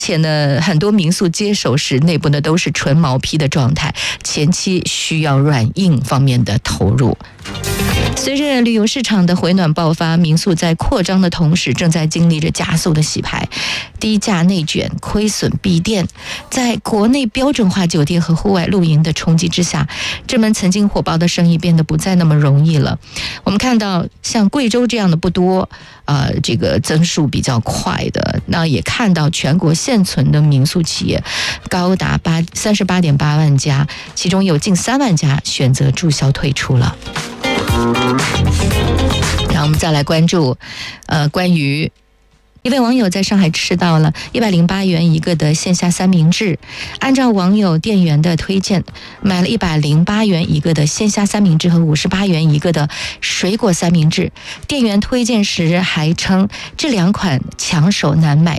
且呢，很多民宿接手时内部呢都是纯毛坯的状态，前期需要软硬方面的投入。随着旅游市场的回暖爆发，民宿在扩张的同时，正在经历着加速的洗牌，低价内卷、亏损闭店。在国内标准化酒店和户外露营的冲击之下，这门曾经火爆的生意变得不再那么容易了。我们看到像贵州这样的不多，这个增速比较快的，那也看到全国现存的民宿企业高达38.8万家，其中有近3万家选择注销退出了。然后我们再来关注，关于一位网友在上海吃到了108元一个的线下三明治，按照网友店员的推荐，买了108元一个的线下三明治和58元一个的水果三明治。店员推荐时还称这2款抢手难买，